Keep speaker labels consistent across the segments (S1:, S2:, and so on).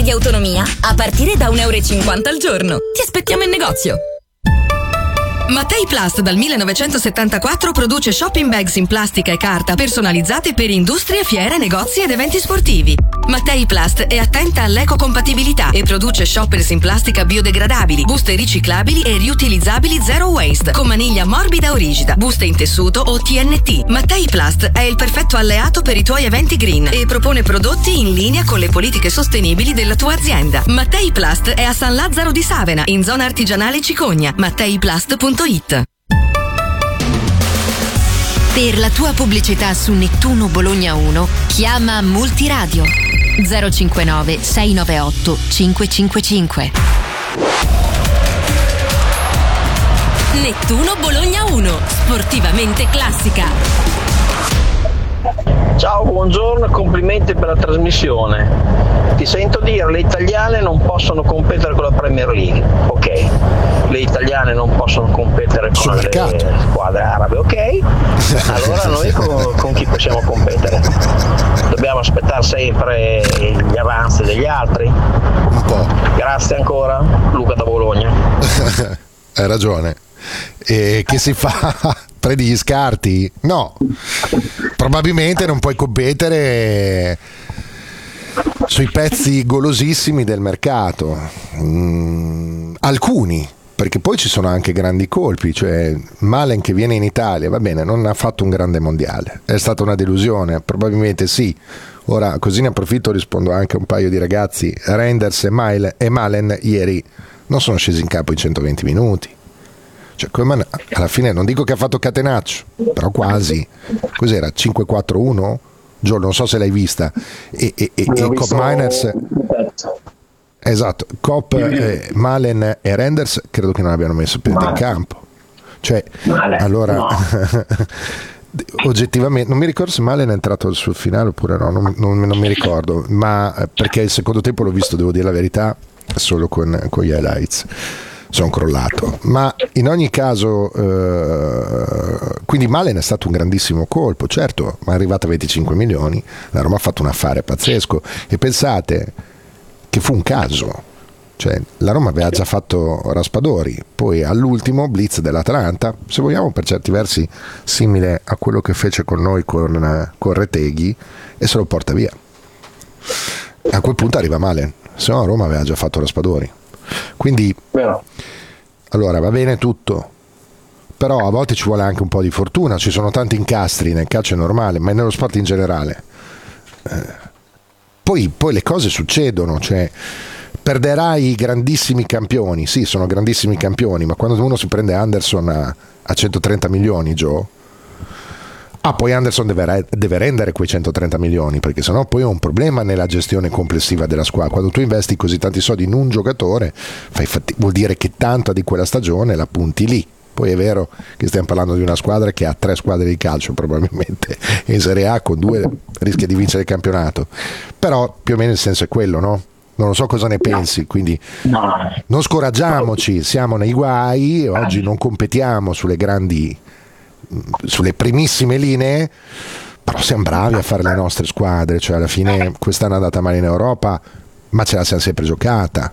S1: di autonomia a partire da €1,50 al giorno. Ti aspettiamo in negozio.
S2: Mattei Plast dal 1974 produce shopping bags in plastica e carta personalizzate per industrie, fiere, negozi ed eventi sportivi. Mattei Plast è attenta all'ecocompatibilità e produce shoppers in plastica biodegradabili, buste riciclabili e riutilizzabili zero waste, con maniglia morbida o rigida, buste in tessuto o TNT. Mattei Plast è il perfetto alleato per i tuoi eventi green e propone prodotti in linea con le politiche sostenibili della tua azienda. Mattei Plast è a San Lazzaro di Savena, in zona artigianale Cicogna. matteiplast.it.
S3: Per la tua pubblicità su Nettuno Bologna 1 chiama Multiradio 059 698 555.
S1: Nettuno Bologna 1, sportivamente classica.
S4: Ciao, buongiorno e complimenti per la trasmissione. Ti sento dire le italiane non possono competere con la Premier League, ok. Le italiane non possono competere con le squadre arabe, ok. Allora noi con chi possiamo competere? Dobbiamo aspettare sempre gli avanzi degli altri?
S5: Un po'.
S4: Grazie ancora, Luca da Bologna.
S5: Hai ragione. E che si fa? Prendi gli scarti? No, probabilmente non puoi competere sui pezzi golosissimi del mercato. Alcuni, perché poi ci sono anche grandi colpi, cioè Malen che viene in Italia, va bene, non ha fatto un grande mondiale, è stata una delusione, probabilmente sì. Ora così ne approfitto, rispondo anche a un paio di ragazzi. Reinders e Malen ieri non sono scesi in campo in 120 minuti. Cioè, Koeman alla fine non dico che ha fatto catenaccio, però quasi. Cos'era? 5-4-1? Gio, non so se l'hai vista. E Kopp Miners. Esatto, Kopp, Malen e Renders credo che non abbiano messo piede in campo. Cioè, allora no. Oggettivamente non mi ricordo se Malen è entrato sul finale oppure no, non mi ricordo, ma perché il secondo tempo l'ho visto, devo dire la verità, solo con gli highlights. Sono crollato, ma in ogni caso quindi Malen è stato un grandissimo colpo, certo, ma è arrivata a 25 milioni, la Roma ha fatto un affare pazzesco e pensate che fu un caso, cioè la Roma aveva già fatto Raspadori, poi all'ultimo blitz dell'Atalanta, se vogliamo per certi versi simile a quello che fece con noi con Reteghi, e se lo porta via. A quel punto arriva Malen, se no Roma aveva già fatto Raspadori. Quindi allora va bene tutto, però a volte ci vuole anche un po' di fortuna, ci sono tanti incastri nel calcio, è normale, ma nello sport in generale poi le cose succedono, cioè perderai i grandissimi campioni, sì, sono grandissimi campioni, ma quando uno si prende Anderson a 130 milioni, Joe, poi Anderson deve rendere quei 130 milioni, perché sennò poi è un problema nella gestione complessiva della squadra. Quando tu investi così tanti soldi in un giocatore, vuol dire che tanta di quella stagione la punti lì. Poi è vero che stiamo parlando di una squadra che ha 3 squadre di calcio probabilmente in Serie A, con 2 rischia di vincere il campionato, però più o meno il senso è quello, no? Non lo so cosa ne pensi, quindi non scoraggiamoci, siamo nei guai, oggi non competiamo sulle primissime linee, però siamo bravi a fare le nostre squadre, cioè alla fine quest'anno è andata male in Europa, ma ce la siamo sempre giocata.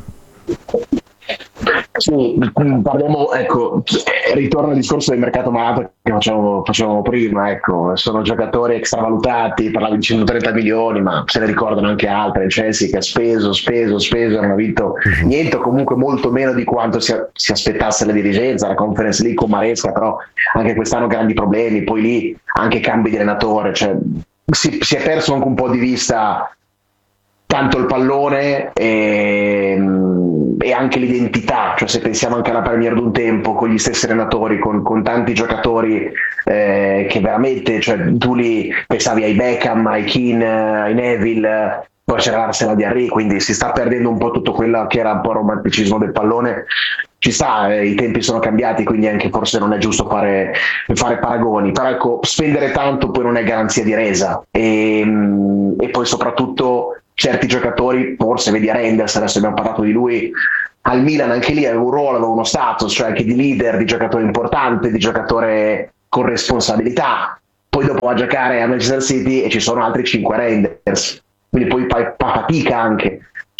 S6: Sì, parliamo, ecco, ritorno al discorso del mercato malato che facevamo prima, ecco, sono giocatori extravalutati, parlavi di 130 milioni, ma se ne ricordano anche altre, il Chelsea che ha speso, non ha vinto niente, o comunque molto meno di quanto si aspettasse la dirigenza, la Conference League con Maresca, però anche quest'anno grandi problemi, poi lì anche cambi di allenatore, cioè si è perso anche un po' di vista tanto il pallone e anche l'identità, cioè se pensiamo anche alla Premier d'un tempo con gli stessi allenatori, con tanti giocatori che veramente, cioè tu lì pensavi ai Beckham, ai Keane, ai Neville, poi c'era l'Arsenal di Henry, quindi si sta perdendo un po' tutto quello che era un po' il romanticismo del pallone. Ci sta, i tempi sono cambiati, quindi anche forse non è giusto fare paragoni, però ecco, spendere tanto poi non è garanzia di resa e poi soprattutto certi giocatori, forse vedi a Reinders, adesso abbiamo parlato di lui, al Milan anche lì aveva un ruolo, aveva uno status, cioè anche di leader, di giocatore importante, di giocatore con responsabilità, poi dopo va a giocare a Manchester City e ci sono altri 5 Reinders, quindi poi fa fatica anche,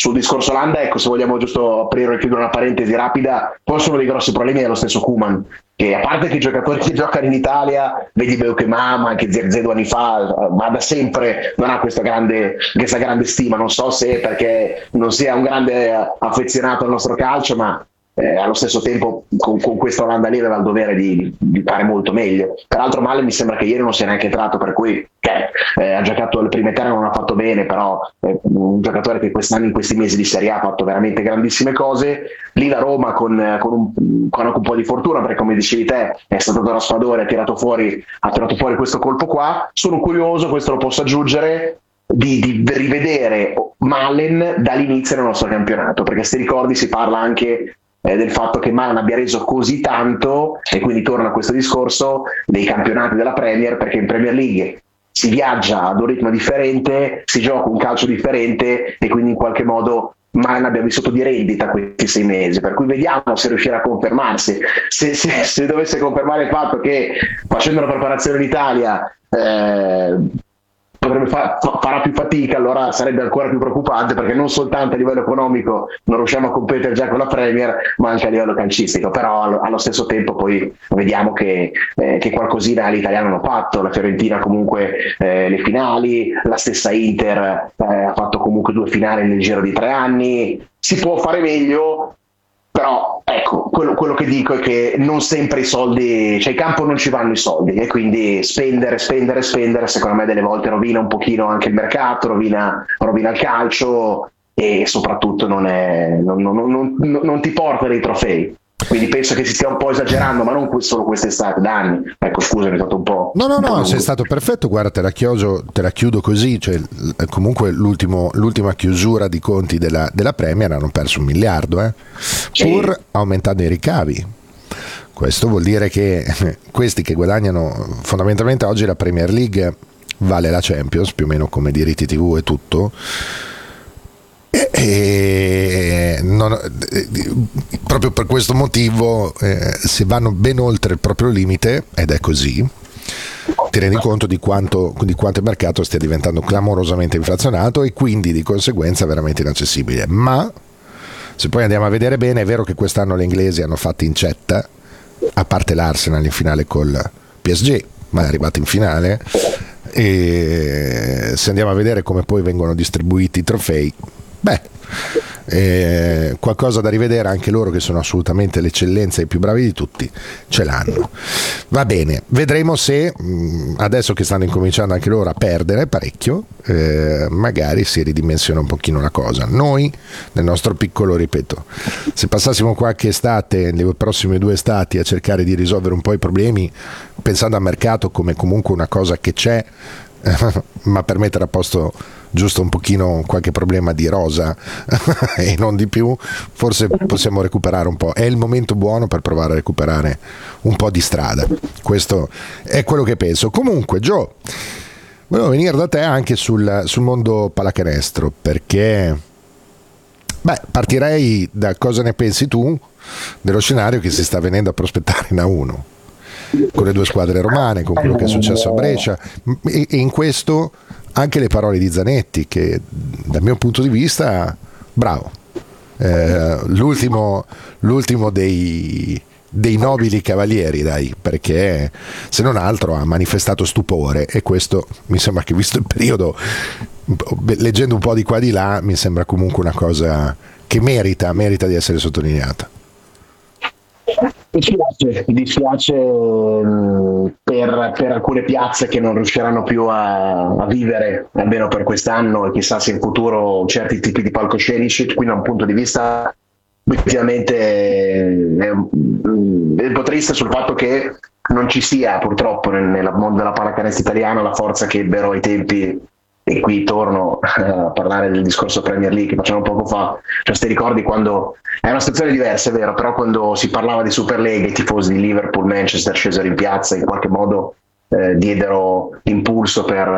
S6: sul discorso Olanda, ecco, se vogliamo giusto aprire e chiudere una parentesi rapida, forse uno dei grossi problemi è lo stesso Koeman, che a parte che i giocatori che giocano in Italia, vedi Beukemam, anche Zirkzee 2 anni fa, ma da sempre non ha questa grande stima, non so se perché non sia un grande affezionato al nostro calcio, ma allo stesso tempo con questa Olanda lì aveva il dovere di fare molto meglio. Peraltro Malen mi sembra che ieri non sia neanche entrato, per cui ha giocato le prime terre, non ha fatto bene, però è un giocatore che quest'anno, in questi mesi di Serie A, ha fatto veramente grandissime cose. Lì la Roma con un po' di fortuna, perché come dicevi te è stato da raspadore, ha tirato fuori questo colpo qua. Sono curioso, questo lo posso aggiungere, di rivedere Malen dall'inizio del nostro campionato, perché se ricordi si parla anche del fatto che Malen abbia reso così tanto, e quindi torna a questo discorso dei campionati della Premier, perché in Premier League si viaggia ad un ritmo differente, si gioca un calcio differente, e quindi in qualche modo Malen abbia vissuto di rendita questi 6 mesi, per cui vediamo se riuscirà a confermarsi. Se dovesse confermare il fatto che facendo la preparazione in Italia farà più fatica, allora sarebbe ancora più preoccupante, perché non soltanto a livello economico non riusciamo a competere già con la Premier, ma anche a livello calcistico. Però allo stesso tempo poi vediamo che qualcosina l'italiano hanno fatto, la Fiorentina comunque le finali, la stessa Inter ha fatto comunque 2 finali nel giro di 3 anni, si può fare meglio. Però ecco, quello che dico è che non sempre i soldi, cioè in campo non ci vanno i soldi, e quindi spendere secondo me delle volte rovina un pochino anche il mercato, rovina il calcio, e soprattutto non ti porta dei trofei. Quindi penso che si stia un po' esagerando, ma non solo quest'estate, da anni. Ecco, scusami, è stato un po'.
S5: No, sei stato perfetto. Guarda, te la chiudo così. Cioè, comunque l'ultima chiusura di conti della Premier hanno perso 1 miliardo, sì, pur aumentando i ricavi. Questo vuol dire che questi che guadagnano, fondamentalmente oggi la Premier League vale la Champions, più o meno come diritti TV e tutto. Proprio per questo motivo se vanno ben oltre il proprio limite, ed è così, ti rendi conto di quanto il mercato stia diventando clamorosamente inflazionato, e quindi di conseguenza veramente inaccessibile. Ma se poi andiamo a vedere bene, è vero che quest'anno gli inglesi hanno fatto incetta, a parte l'Arsenal in finale col PSG, ma è arrivato in finale, e se andiamo a vedere come poi vengono distribuiti i trofei, qualcosa da rivedere. Anche loro, che sono assolutamente l'eccellenza e i più bravi di tutti, ce l'hanno. Va bene, vedremo se adesso che stanno incominciando anche loro a perdere parecchio, magari si ridimensiona un pochino la cosa. Noi nel nostro piccolo, ripeto, se passassimo qualche estate, le prossime 2 estati, a cercare di risolvere un po' i problemi, pensando al mercato come comunque una cosa che c'è, ma per mettere a posto giusto un pochino qualche problema di rosa e non di più, forse possiamo recuperare un po'. È il momento buono per provare a recuperare un po' di strada. Questo è quello che penso. Comunque, Joe, volevo venire da te anche sul mondo pallacanestro, perché partirei da cosa ne pensi tu dello scenario che si sta venendo a prospettare in A1 con le 2 squadre romane, con quello che è successo a Brescia, e in questo anche le parole di Zanetti, che dal mio punto di vista, bravo, l'ultimo dei nobili cavalieri, dai, perché se non altro ha manifestato stupore, e questo mi sembra che, visto il periodo, leggendo un po' di qua di là, mi sembra comunque una cosa che merita di essere sottolineata.
S6: Mi dispiace per alcune piazze che non riusciranno più a vivere, almeno per quest'anno, e chissà se in futuro certi tipi di palcoscenici. Quindi da un punto di vista effettivamente è un po' triste sul fatto che non ci sia purtroppo nel mondo della pallacanestro italiana la forza che ebbero ai tempi. E qui torno a parlare del discorso Premier League che facciamo poco fa. Cioè, se ti ricordi, quando è una situazione diversa, è vero, però quando si parlava di Super League, i tifosi di Liverpool, Manchester scesero in piazza e in qualche modo diedero l'impulso per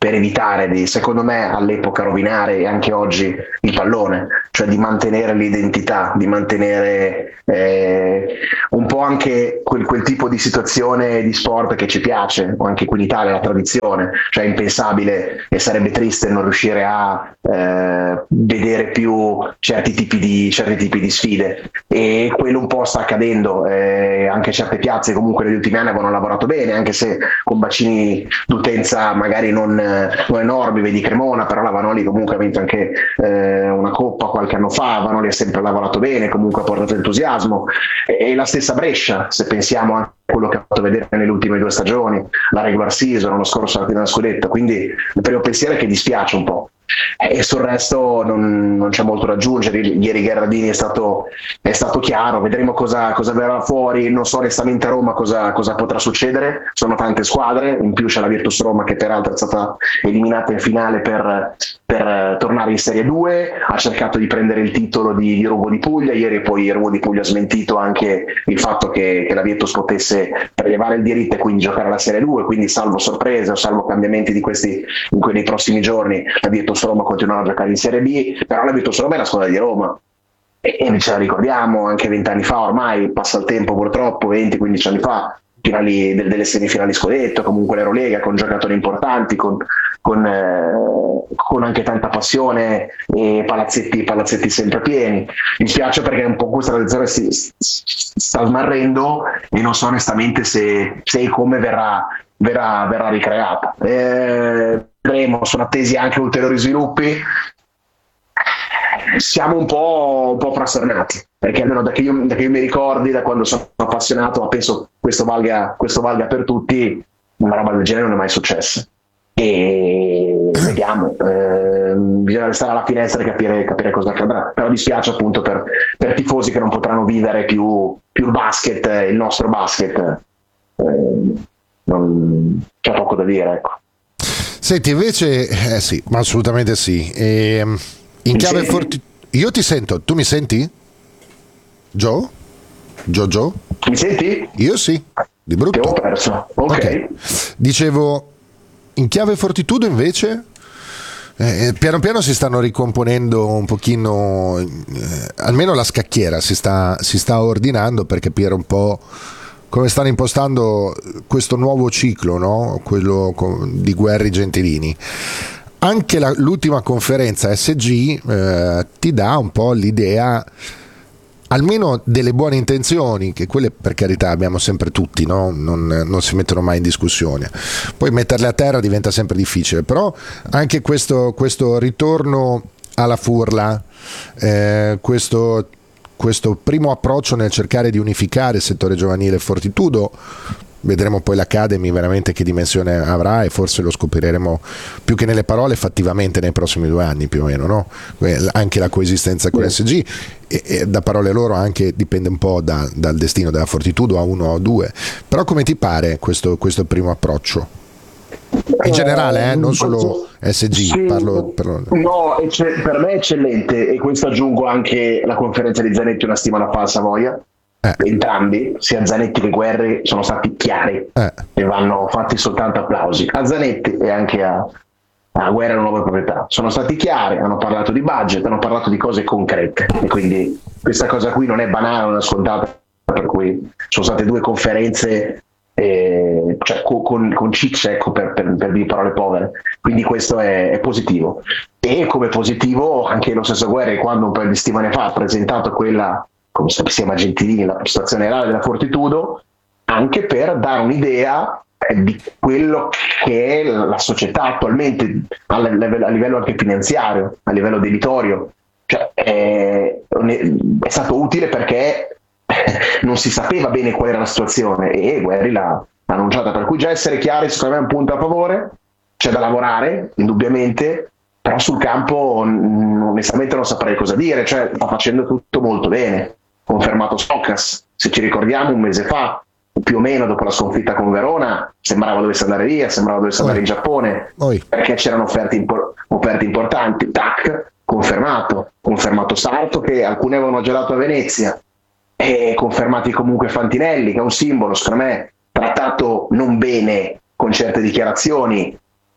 S6: per evitare di, secondo me, all'epoca rovinare e anche oggi il pallone, cioè di mantenere l'identità, di mantenere un po' anche quel tipo di situazione di sport che ci piace, o anche qui in Italia la tradizione, cioè è impensabile e sarebbe triste non riuscire a vedere più certi tipi di sfide, e quello un po' sta accadendo, anche certe piazze comunque negli ultimi anni avevano lavorato bene, anche se con bacini d'utenza magari non enormi, vedi Cremona, però la Vanoli comunque ha vinto anche una coppa qualche anno fa, Vanoli ha sempre lavorato bene, comunque ha portato entusiasmo, e la stessa Brescia, se pensiamo anche a quello che ha fatto vedere nelle ultime 2 stagioni, la regular season, l'anno scorso la finale scudetto, quindi il primo pensiero è che dispiace un po'. E sul resto non c'è molto da aggiungere. Ieri Gherardini è stato chiaro, vedremo cosa verrà fuori, non so onestamente a Roma cosa potrà succedere, sono tante squadre, in più c'è la Virtus Roma che peraltro è stata eliminata in finale per tornare in Serie 2, ha cercato di prendere il titolo di Ruvo di Puglia, ieri poi Ruvo di Puglia ha smentito anche il fatto che la Virtus potesse prelevare il diritto e quindi giocare alla Serie 2, quindi salvo sorprese o salvo cambiamenti di questi nei prossimi giorni la Virtus Roma continuerà a giocare in Serie B, però la Virtus Roma è la squadra di Roma e ce la ricordiamo anche 20 anni fa, ormai passa il tempo purtroppo, 20-15 anni fa, finali delle semifinali scudetto, comunque l'Eurolega con giocatori importanti, con anche tanta passione e palazzetti sempre pieni. Mi spiace perché un po' questa tradizione si sta smarrendo e non so onestamente se e come verrà ricreata. Vedremo, sono attesi anche ulteriori sviluppi. Siamo un po' frastornati, perché almeno da che io mi ricordi, da quando sono appassionato, ma penso questo valga per tutti, una roba del genere non è mai successa. E vediamo, bisogna restare alla finestra e capire cosa accadrà, però dispiace appunto per tifosi che non potranno vivere più il basket, il nostro basket, c'è poco da dire, ecco.
S5: Senti, invece sì, ma assolutamente sì. In chiave io ti sento, tu mi senti? Joe?
S6: Mi senti?
S5: Io sì, di brutto.
S6: Ti ho perso. Ok.
S5: Dicevo, in chiave Fortitudo invece piano piano si stanno ricomponendo un pochino, almeno la scacchiera si sta ordinando per capire un po' come stanno impostando questo nuovo ciclo, no? Quello di Guerri Gentilini. Anche l'ultima conferenza SG ti dà un po' l'idea, almeno delle buone intenzioni, che quelle per carità abbiamo sempre tutti, no? Non si mettono mai in discussione, poi metterle a terra diventa sempre difficile, però anche questo ritorno alla furla, questo primo approccio nel cercare di unificare il settore giovanile Fortitudo, vedremo poi l'Academy veramente che dimensione avrà, e forse lo scopriremo più che nelle parole fattivamente nei prossimi 2 anni più o meno, no? Anche la coesistenza con l'SG e da parole loro anche dipende un po' dal destino della Fortitudo, a 1 o 2, però come ti pare questo primo approccio? In generale, non solo SG,
S6: sì,
S5: parlo.
S6: No, per me è eccellente, e questo aggiungo anche la conferenza di Zanetti una settimana fa a Savoia. Entrambi, sia Zanetti che Guerri, sono stati chiari e vanno fatti soltanto applausi a Zanetti e anche a Guerri, la nuova proprietà. Sono stati chiari, hanno parlato di budget, hanno parlato di cose concrete, e quindi questa cosa qui non è banale, non è scontata, per cui sono state 2 conferenze cioè con Ciccia, ecco, per dire parole povere, quindi questo è positivo. E come positivo anche lo stesso Guerri, quando un paio di settimane fa ha presentato quella, come si chiama Gentilini, la situazione reale della Fortitudo, anche per dare un'idea di quello che è la società attualmente a livello anche finanziario, a livello debitorio, cioè è stato utile perché non si sapeva bene qual era la situazione, e Guerri l'ha annunciata, per cui già essere chiari secondo me è un punto a favore. C'è da lavorare indubbiamente, però sul campo onestamente non saprei cosa dire, cioè sta facendo tutto molto bene. Confermato Socas, se ci ricordiamo un mese fa più o meno, dopo la sconfitta con Verona, sembrava dovesse andare via, sembrava dovesse andare in Giappone, perché c'erano offerte importanti. Tac, confermato Sarto, che alcuni avevano già dato a Venezia, e confermati comunque Fantinelli, che è un simbolo secondo me, trattato non bene con certe dichiarazioni,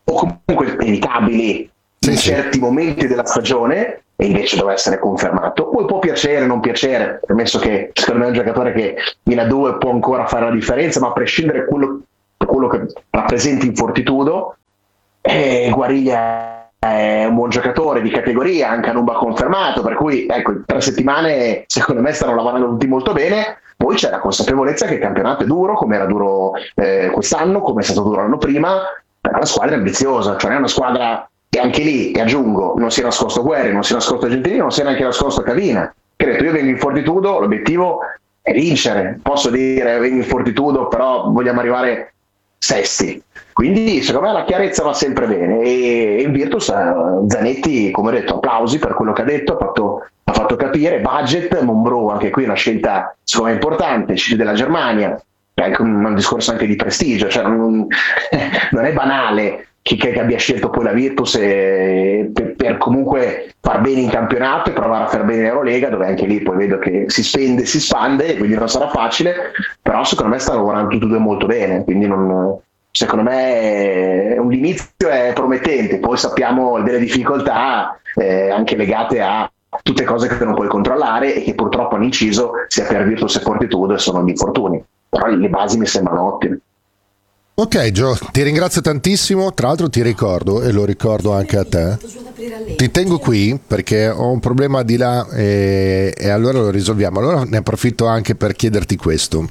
S6: comunque evitabili in certi momenti della stagione, e invece doveva essere confermato. Poi può piacere, non piacere, permesso che secondo me è un giocatore che in A2 può ancora fare la differenza, ma a prescindere da quello che rappresenta in Fortitudo, Guariglia è un buon giocatore di categoria, anche Anuba confermato, per cui ecco, 3 settimane secondo me stanno lavorando tutti molto bene. Poi c'è la consapevolezza che il campionato è duro, come era duro quest'anno, come è stato duro l'anno prima, però la squadra è ambiziosa, cioè non è una squadra che anche lì, e aggiungo, non si è nascosto Guerri, non si è nascosto Gentilini, non si è neanche nascosto Cavina. Credo, io vengo in Fortitudo, l'obiettivo è vincere, posso dire vengo in Fortitudo, però vogliamo arrivare sesti. Quindi secondo me la chiarezza va sempre bene, e in Virtus Zanetti, come ho detto, applausi per quello che ha detto, ha fatto capire, budget, Monbrough, anche qui è una scelta secondo me importante, City della Germania, è anche un discorso anche di prestigio, cioè non è banale che abbia scelto poi la Virtus per comunque far bene in campionato e provare a far bene in Eurolega, dove anche lì poi vedo che si spende, si spande, quindi non sarà facile, però secondo me stanno lavorando tutti e due molto bene, quindi secondo me l'inizio è promettente, poi sappiamo delle difficoltà anche legate a tutte cose che non puoi controllare e che purtroppo hanno inciso sia per Virtus e Fortitudo e sono gli infortuni, però le basi mi sembrano ottime.
S5: Ok Gio, ti ringrazio tantissimo, tra l'altro ti ricordo, e lo ricordo anche a te, ti tengo qui perché ho un problema di là e allora lo risolviamo. Allora ne approfitto anche per chiederti questo,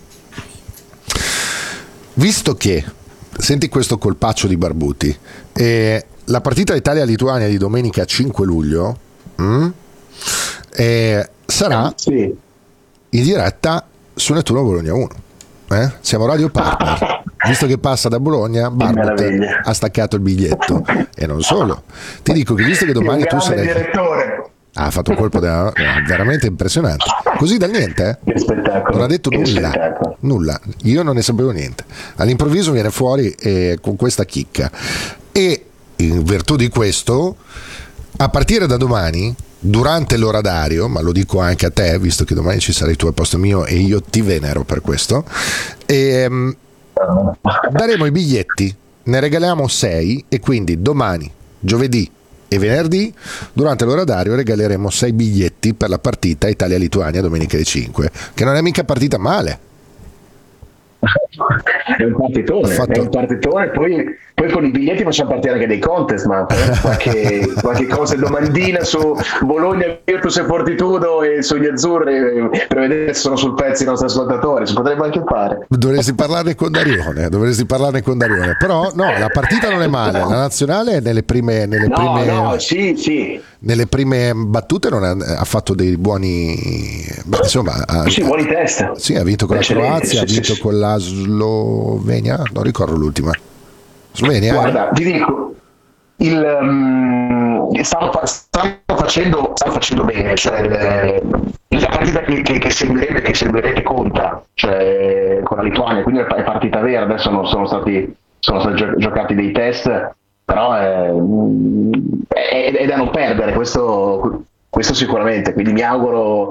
S5: visto che senti questo colpaccio di Barbuti, la partita Italia-Lituania di domenica 5 luglio sarà in diretta su Nettuno Bologna 1. Siamo radio partner, visto che passa da Bologna, Barbot ha staccato il biglietto, e non solo, ti dico che visto che domani tu sarai ha fatto un colpo veramente impressionante, così dal niente, non ha detto nulla, io non ne sapevo niente, all'improvviso viene fuori con questa chicca, e in virtù di questo a partire da domani, durante l'oradario, ma lo dico anche a te, visto che domani ci sarai tu al posto mio e io ti venero per questo, daremo i biglietti, ne regaliamo 6, e quindi domani, giovedì e venerdì, durante l'oradario regaleremo 6 biglietti per la partita Italia-Lituania domenica alle 5, che non è mica partita male.
S6: È un partitone, poi con i biglietti facciamo partire anche dei contest, ma qualche cosa, domandina su Bologna, Virtus e Fortitudo e sugli azzurri, per vedere se sono sul pezzo i nostri ascoltatori, si potrebbe anche fare.
S5: Dovresti parlarne con Darione, però no, la partita non è male, la nazionale è nelle prime battute ha fatto dei buoni, insomma,
S6: buoni test.
S5: Sì, ha vinto con la Croazia, ha vinto con la Slovenia, non ricordo l'ultima. Slovenia.
S6: Guarda, ti dico, stanno facendo bene, cioè la partita che seguirete conta, cioè con la Lituania, quindi è partita vera, adesso sono stati giocati dei test, però è da non perdere questo sicuramente, quindi mi auguro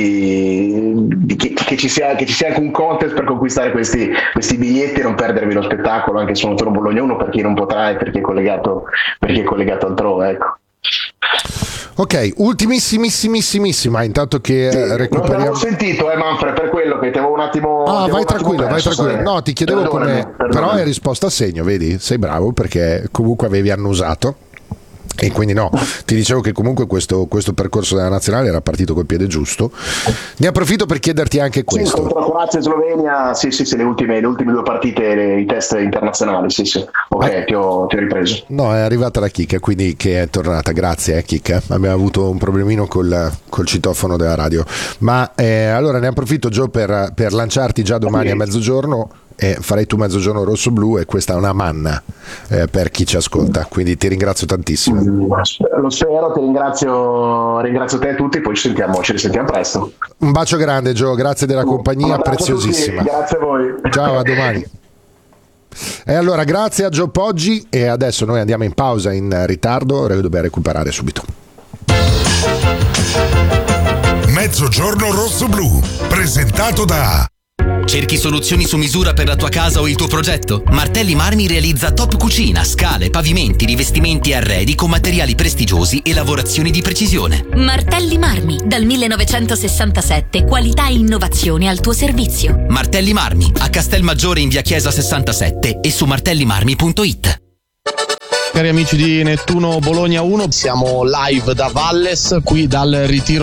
S6: che ci sia anche un contest per conquistare questi biglietti e non perdervi lo spettacolo anche su Nettuno Bologna 1 per chi non potrà e per chi è collegato altrove, ecco.
S5: Ok, ultimissimissima, intanto che recuperiamo.
S6: Non avevo sentito, Manfred, per quello che ti avevo un attimo.
S5: Vai tranquillo. No, ti chiedevo come. Però hai risposto a segno, vedi? Sei bravo perché comunque avevi annusato. E quindi no, ti dicevo che comunque questo percorso della nazionale era partito col piede giusto. Ne approfitto per chiederti anche questo.
S6: Sì, contro Croazia e Slovenia, sì, le ultime 2 partite, i test internazionali, sì. Ok, ti ho ripreso.
S5: No, è arrivata la chicca, quindi che è tornata, grazie chicca. Abbiamo avuto un problemino col citofono della radio. Ma allora ne approfitto, Gio, per lanciarti già domani a mezzogiorno. Farei tu mezzogiorno rosso-blu, e questa è una manna per chi ci ascolta, quindi ti ringrazio tantissimo.
S6: Lo spero, ti ringrazio te e tutti, poi ci risentiamo presto.
S5: Un bacio grande, Gio, grazie della compagnia preziosissima.
S6: Grazie a voi,
S5: ciao, a domani. E allora grazie a Gio Poggi, e adesso noi andiamo in pausa in ritardo, dobbiamo recuperare subito.
S7: Mezzogiorno rosso-blu, presentato da Cerchi soluzioni su misura per la tua casa o il tuo progetto? Martelli Marmi realizza top cucina, scale, pavimenti, rivestimenti e arredi con materiali prestigiosi e lavorazioni di precisione.
S1: Martelli Marmi, dal 1967, qualità e innovazione al tuo servizio.
S7: Martelli Marmi, a Castelmaggiore in via Chiesa 67 e su martellimarmi.it.
S8: Cari amici di Nettuno Bologna 1, siamo live da Valles, qui dal ritiro